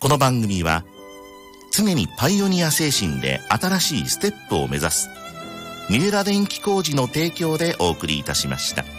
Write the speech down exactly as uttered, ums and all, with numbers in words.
この番組は常にパイオニア精神で新しいステップを目指す三浦電機工事の提供でお送りいたしました。